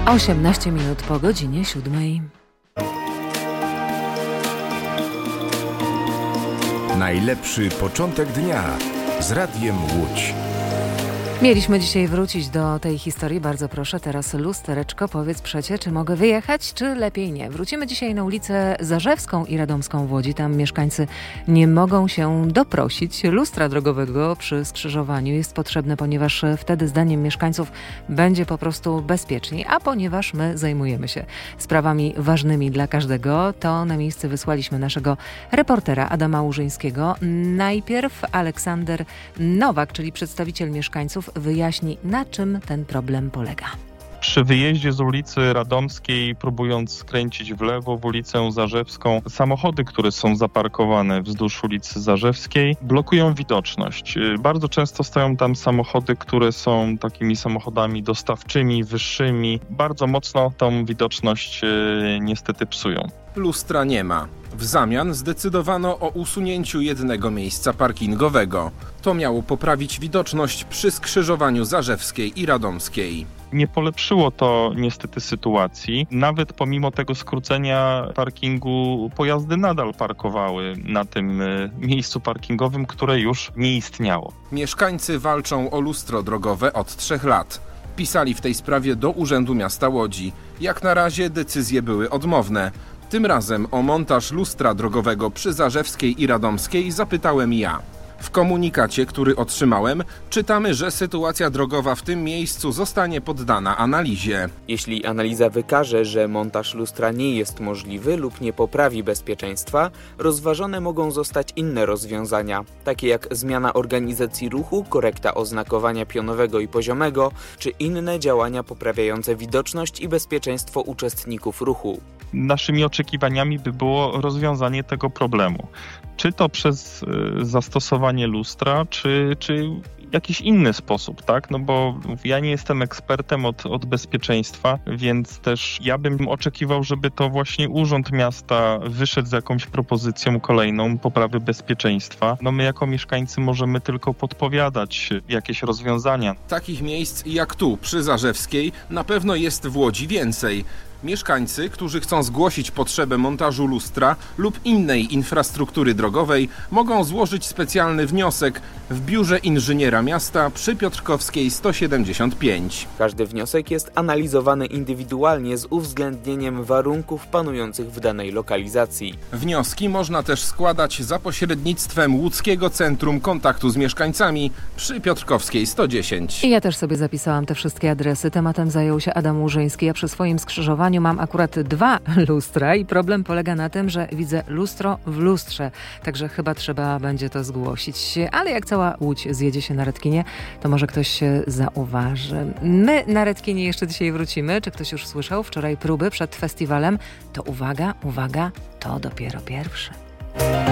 18 minut po godzinie 7. Najlepszy początek dnia z Radiem Łódź. Mieliśmy dzisiaj wrócić do tej historii. Bardzo proszę, teraz lustereczko, powiedz przecie, czy mogę wyjechać, czy lepiej nie. Wrócimy dzisiaj na ulicę Zarzewską i Radomską w Łodzi. Tam mieszkańcy nie mogą się doprosić lustra drogowego przy skrzyżowaniu. Jest potrzebne, ponieważ wtedy zdaniem mieszkańców będzie po prostu bezpieczniej. A ponieważ my zajmujemy się sprawami ważnymi dla każdego, to na miejsce wysłaliśmy naszego reportera Adama Łużyńskiego. Najpierw Aleksander Nowak, czyli przedstawiciel mieszkańców, wyjaśni, na czym ten problem polega. Przy wyjeździe z ulicy Radomskiej, próbując skręcić w lewo w ulicę Zarzewską, samochody, które są zaparkowane wzdłuż ulicy Zarzewskiej, blokują widoczność. Bardzo często stoją tam samochody, które są takimi samochodami dostawczymi, wyższymi. Bardzo mocno tą widoczność niestety psują. Lustra nie ma. W zamian zdecydowano o usunięciu jednego miejsca parkingowego. To miało poprawić widoczność przy skrzyżowaniu Zarzewskiej i Radomskiej. Nie polepszyło to niestety sytuacji. Nawet pomimo tego skrócenia parkingu pojazdy nadal parkowały na tym miejscu parkingowym, które już nie istniało. Mieszkańcy walczą o lustro drogowe od 3 lat. Pisali w tej sprawie do Urzędu Miasta Łodzi. Jak na razie decyzje były odmowne. Tym razem o montaż lustra drogowego przy Zarzewskiej i Radomskiej zapytałem ja. W komunikacie, który otrzymałem, czytamy, że sytuacja drogowa w tym miejscu zostanie poddana analizie. Jeśli analiza wykaże, że montaż lustra nie jest możliwy lub nie poprawi bezpieczeństwa, rozważone mogą zostać inne rozwiązania, takie jak zmiana organizacji ruchu, korekta oznakowania pionowego i poziomego, czy inne działania poprawiające widoczność i bezpieczeństwo uczestników ruchu. Naszymi oczekiwaniami by było rozwiązanie tego problemu. Czy to przez zastosowanie lustra, czy jakiś inny sposób, tak? No bo ja nie jestem ekspertem od bezpieczeństwa, więc też ja bym oczekiwał, żeby to właśnie Urząd Miasta wyszedł z jakąś propozycją kolejną poprawy bezpieczeństwa. No my jako mieszkańcy możemy tylko podpowiadać jakieś rozwiązania. Takich miejsc jak tu, przy Zarzewskiej, na pewno jest w Łodzi więcej. Mieszkańcy, którzy chcą zgłosić potrzebę montażu lustra lub innej infrastruktury drogowej, mogą złożyć specjalny wniosek w Biurze Inżyniera Miasta przy Piotrkowskiej 175. Każdy wniosek jest analizowany indywidualnie z uwzględnieniem warunków panujących w danej lokalizacji. Wnioski można też składać za pośrednictwem Łódzkiego Centrum Kontaktu z Mieszkańcami przy Piotrkowskiej 110. I ja też sobie zapisałam te wszystkie adresy. Tematem zajął się Adam Łużyński. Ja przy swoim skrzyżowaniu mam akurat 2 lustra i problem polega na tym, że widzę lustro w lustrze. Także chyba trzeba będzie to zgłosić. Ale jak cała Łódź zjedzie się na Redkinie, to może ktoś się zauważy. My na Redkinie jeszcze dzisiaj wrócimy. Czy ktoś już słyszał wczoraj próby przed festiwalem? To uwaga, to dopiero pierwsze.